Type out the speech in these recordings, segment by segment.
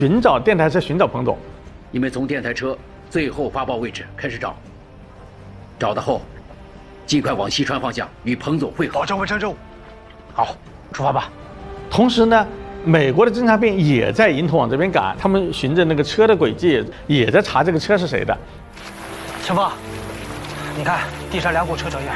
寻找电台车，寻找彭总。 你们从电台车最后发报位置开始找，找到后，尽快往西川方向与彭总会合。 保证完成任务。好，出发吧。 同时呢，美国的侦察兵也在迎头往这边赶，他们循着那个车的轨迹，也在查这个车是谁的。 前方，你看地上2股车脚印，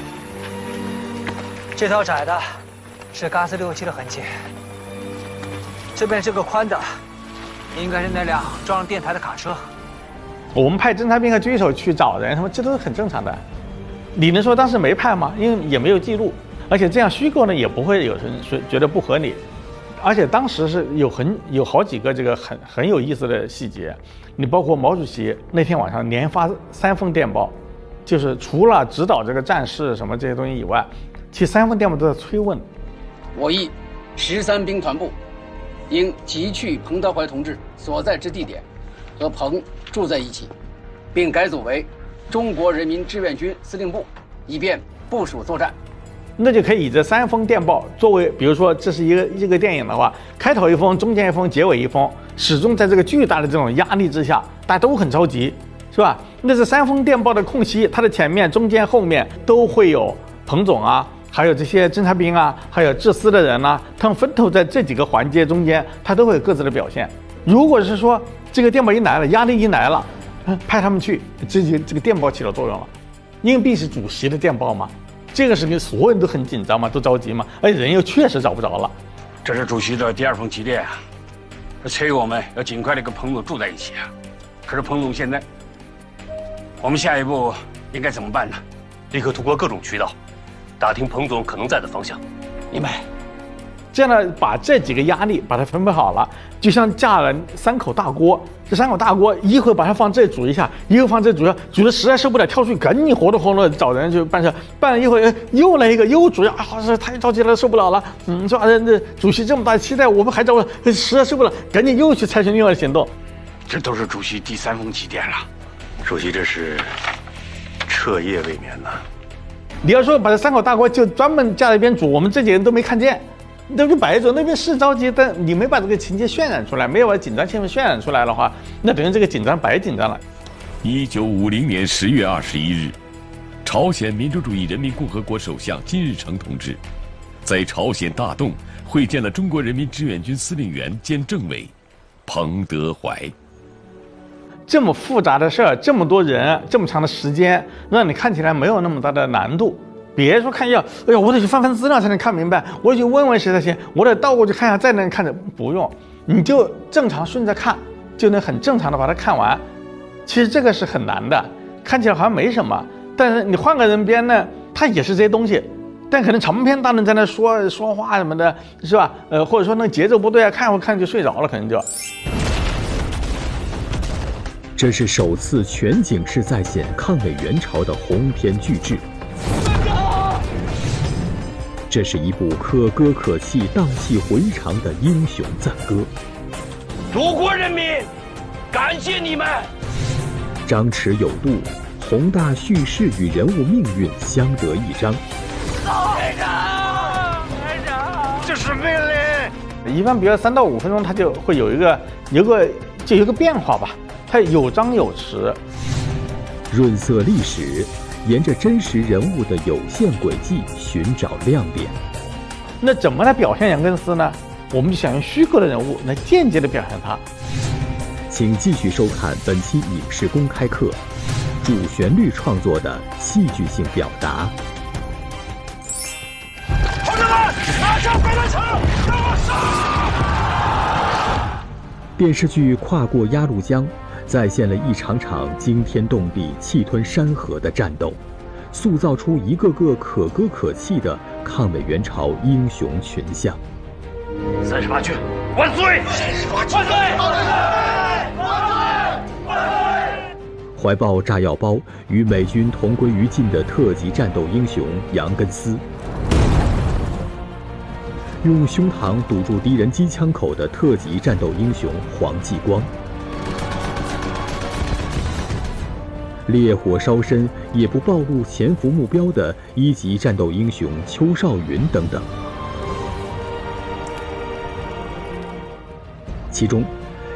这条窄的是嘎斯67的痕迹，这边这个宽的应该是那辆装上电台的卡车。 我们派侦察兵和狙手去找人，他们这都是很正常的。你能说当时没派吗？因为也没有记录，而且这样虚构呢，也不会有人觉得不合理。而且当时是有好几个这个很有意思的细节，你包括毛主席那天晚上连发3封电报，就是除了指导这个战事什么这些东西以外，其实3封电报都在催问。 我议13兵团部应急去彭德怀同志所在之地点，和彭住在一起，并改组为中国人民志愿军司令部，以便部署作战。 那就可以以这3封电报作为，比如说这是一个电影的话，开头1封，中间1封，结尾1封，始终在这个巨大的这种压力之下，大家都很着急，是吧？那这3封电报的空隙，它的前面、中间、后面都会有彭总啊，还有这些侦察兵啊，还有治私的人啊，他们分头在这几个环节中间，他都会有各自的表现。如果是说这个电报一来了，压力一来了，派他们去，这个电报起到作用了，因为是主席的电报嘛。这个事情所有人都很紧张嘛，都着急嘛，而且人又确实找不着了。 这是主席的第2封急电啊，他催我们要尽快的跟彭总住在一起啊。可是彭总现在，我们下一步应该怎么办呢？ 立刻通过各种渠道，打听彭总可能在的方向。 明白。 这样呢，把这几个压力把它分配好了，就像架了3口大锅。这3口大锅，一会儿把它放这煮一下，一会儿放这煮一下，煮的实在受不了，跳出去赶紧活动活动找人去办事。办了一会儿，又来一个，又煮呀，这太着急了，受不了了。说这主席这么大期待，我们还找我，实在受不了，赶紧又去采取另外的行动。 这都是主席第3封急电了。 主席这是彻夜未眠呐。 你要说把这3口大锅就专门架在一边煮，我们这几个人都没看见。那就摆着，那边是着急，但你没把这个情节渲染出来，没有把紧张气氛渲染出来的话，那等于这个紧张白紧张了。 1950年10月21日，朝鲜民主主义人民共和国首相金日成同志在朝鲜大洞会见了中国人民志愿军司令员兼政委彭德怀。 这么复杂的事儿，这么多人，这么长的时间，让你看起来没有那么大的难度。别说看一下，哎呀，我得去翻翻资料才能看明白，我得去问问谁才行，我得倒过去看一下再能看着，不用，你就正常顺着看，就能很正常的把它看完。其实这个是很难的，看起来好像没什么，但是你换个人编呢，他也是这些东西，但可能长篇大论在那说话什么的，是吧？或者说那节奏不对啊，看会看就睡着了，可能就。 这是首次全景式再现抗美援朝的鸿篇巨制。这是一部可歌可泣、荡气回肠的英雄赞歌。 祖国人民，感谢你们！ 张弛有度，宏大叙事与人物命运相得益彰。 排长，排长，这是命令。 一般比如3到5分钟，它就会有一个变化吧，它有张有弛， 润色历史。沿着真实人物的有限轨迹寻找亮点。 那怎么来表现杨根思呢？我们就想用虚构的人物来间接的表现他。 请继续收看本期影视公开课，主旋律创作的戏剧性表达。 同志们，拿下飞弹场，让我上！ 电视剧《跨过鸭绿江》再现了一场场惊天动地、气吞山河的战斗，塑造出一个个可歌可泣的抗美援朝英雄群像。 38军万岁！38军万岁！万岁！ 怀抱炸药包与美军同归于尽的特级战斗英雄杨根思，用胸膛堵住敌人机枪口的特级战斗英雄黄继光。烈火烧身也不暴露潜伏目标的1级战斗英雄邱少云等等。其中